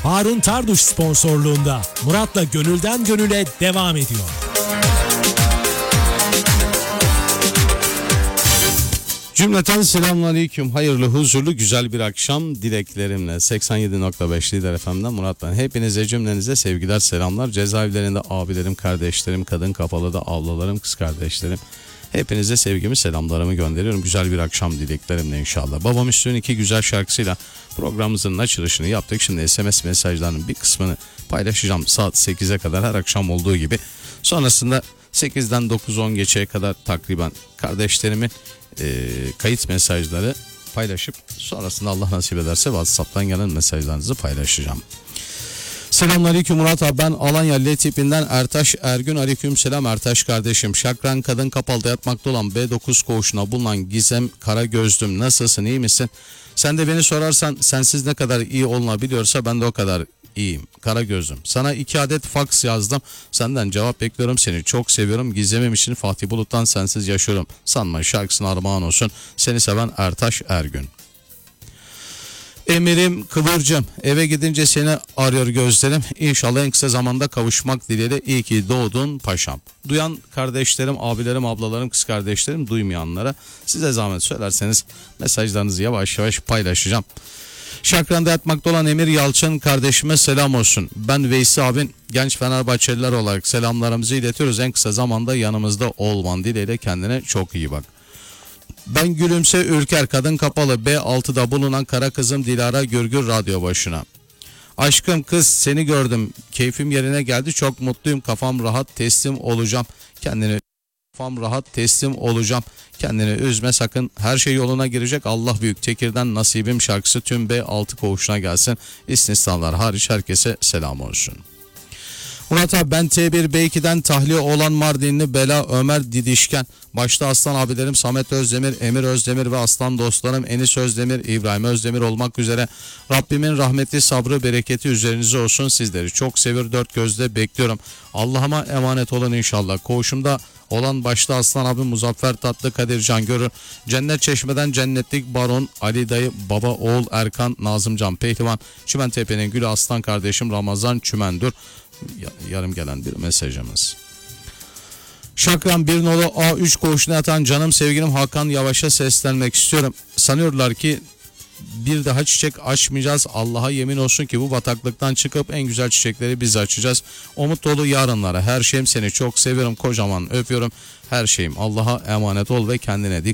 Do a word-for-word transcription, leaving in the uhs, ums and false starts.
Harun Tarduş sponsorluğunda Murat'la Gönülden Gönüle devam ediyor. Cümleten selamünaleyküm. Hayırlı, huzurlu, güzel bir akşam dileklerimle. seksen yedi nokta beş Lider F M'den Murat ben. Hepinize, cümlenize sevgiler, selamlar. Cezaevlerinde abilerim, kardeşlerim, kadın kapalıda ablalarım, kız kardeşlerim. Hepinize sevgimi, selamlarımı gönderiyorum. Güzel bir akşam dileklerimle inşallah. Babam Üstün iki güzel şarkısıyla programımızın açılışını yaptık. Şimdi S M S mesajlarının bir kısmını paylaşacağım saat sekize kadar, her akşam olduğu gibi. Sonrasında sekizden dokuz on geçeye kadar takriben kardeşlerimin e, kayıt mesajları paylaşıp sonrasında Allah nasip ederse WhatsApp'tan gelen mesajlarınızı paylaşacağım. Selamünaleyküm Murat abi, ben Alanya L tipinden Ertaş Ergün. Aleyküm selam Ertaş kardeşim. Şakran kadın kapalıda yatmakta olan B dokuz koğuşuna bulunan Gizem Karagözlüm, nasılsın, iyi misin? Sen de beni sorarsan, sensiz ne kadar iyi olunabiliyorsa ben de o kadar iyiyim Karagözlüm. Sana iki adet faks yazdım, senden cevap bekliyorum, seni çok seviyorum. Gizemim için Fatih Bulut'tan Sensiz Yaşıyorum sanma şarkısına armağan olsun. Seni seven Ertaş Ergün. Emirim Kıvırcım, eve gidince seni arıyor gözlerim. İnşallah en kısa zamanda kavuşmak dileğiyle, iyi ki doğdun paşam. Duyan kardeşlerim, abilerim, ablalarım, kız kardeşlerim, duymayanlara size zahmet söylerseniz mesajlarınızı yavaş yavaş paylaşacağım. Şakran'da yatmakta olan Emir Yalçın kardeşime selam olsun. Ben Veysi abin, genç Fenerbahçeliler olarak selamlarımızı iletiyoruz. En kısa zamanda yanımızda olman dileğiyle, kendine çok iyi bak. Ben Gülümse Ülker, kadın kapalı B altıda bulunan kara kızım Dilara Gürgür radyo başına. Aşkım kız, seni gördüm, keyfim yerine geldi, çok mutluyum, kafam rahat, teslim olacağım kendini. Kafam rahat, teslim olacağım kendini üzme sakın, her şey yoluna girecek, Allah büyük. Tekir'den Nasibim şarkısı tüm B altı koğuşuna gelsin, istisnalar hariç herkese selam olsun. Murat abi, ben T bir B iki'den tahliye olan Mardinli Bela Ömer Didişken. Başta aslan abilerim Samet Özdemir, Emir Özdemir ve aslan dostlarım Enis Özdemir, İbrahim Özdemir olmak üzere Rabbimin rahmetli sabrı bereketi üzerinize olsun. Sizleri çok seviyor, dört gözle bekliyorum. Allah'ıma emanet olun inşallah. Koğuşumda olan başta aslan abim Muzaffer Tatlı, Kadir Can Görür, Cennet Çeşme'den Cennetlik Baron Ali Dayı, Baba Oğul Erkan, Nazımcan Pehlivan, Çimentepe'nin Gülü aslan kardeşim Ramazan Çümendür. Yarım gelen bir mesajımız. Şakran bir nolu A üç koğuşuna yatan canım sevgilim Hakan Yavaş'a seslenmek istiyorum. Sanıyorlar ki bir daha çiçek açmayacağız. Allah'a yemin olsun ki bu bataklıktan çıkıp en güzel çiçekleri biz açacağız. Umut dolu yarınlara. Her şeyim, seni çok seviyorum, kocaman öpüyorum. Her şeyim, Allah'a emanet ol ve kendine dikkat.